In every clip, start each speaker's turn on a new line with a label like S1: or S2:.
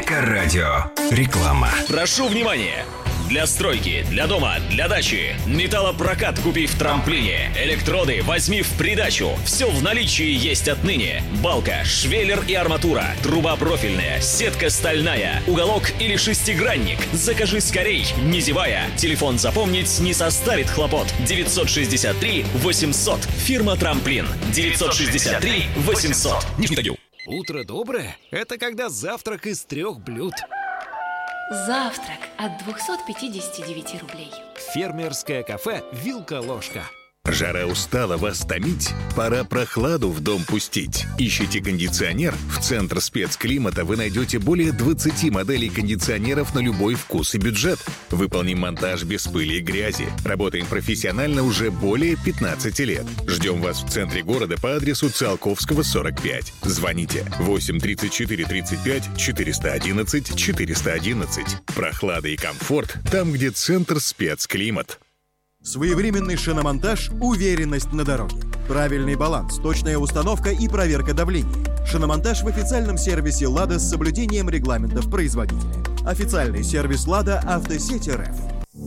S1: Эко-радио. Реклама.
S2: Прошу внимания! Для стройки, для дома, для дачи. Металлопрокат купи в трамплине. Электроды возьми в придачу. Все в наличии есть отныне. Балка, швеллер и арматура. Труба профильная, сетка стальная. Уголок или шестигранник. Закажи скорей, не зевая. Телефон запомнить не составит хлопот. 963 800. Фирма Трамплин. 963 800. Нижний Тагил.
S3: Утро доброе – это когда завтрак из 3 блюд.
S4: Завтрак от 259 рублей.
S3: Фермерское кафе «Вилка-ложка».
S5: Жара устала вас томить? Пора прохладу в дом пустить. Ищите кондиционер? В Центр спецклимата вы найдете более 20 моделей кондиционеров на любой вкус и бюджет. Выполним монтаж без пыли и грязи. Работаем профессионально уже более 15 лет. Ждем вас в центре города по адресу Циолковского, 45. Звоните 8 34 35 411 411. Прохлада и комфорт там, где Центр спецклимат.
S6: Своевременный шиномонтаж – уверенность на дороге. Правильный баланс, точная установка и проверка давления. Шиномонтаж в официальном сервисе «Лада» с соблюдением регламентов производителя. Официальный сервис «Лада» Автосеть РФ.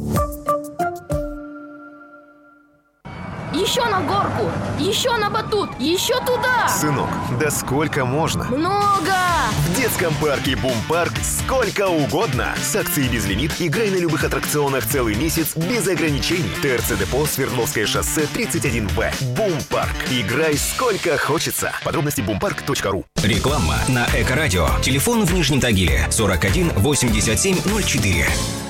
S7: Еще на горку! Еще на батут! Еще туда!
S8: Сынок, да сколько можно?
S7: Много!
S8: В детском парке «Бум-парк» сколько угодно. С акцией «Безлимит» играй на любых аттракционах целый месяц без ограничений. ТРЦ Депо, Свердловское шоссе, 31В. «Бум-парк». Играй сколько хочется. Подробности boompарк.ру.
S1: Реклама на Эко-радио. Телефон в Нижнем Тагиле 41 87 04.